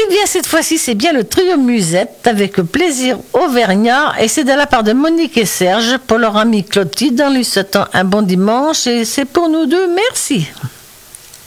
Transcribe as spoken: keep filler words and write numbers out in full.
bien, cette fois-ci, c'est bien le trio Musette avec plaisir Auvergnat. Et c'est de la part de Monique et Serge pour leur ami Clotilde. En lui souhaitant un bon dimanche. Et c'est pour nous deux. Merci.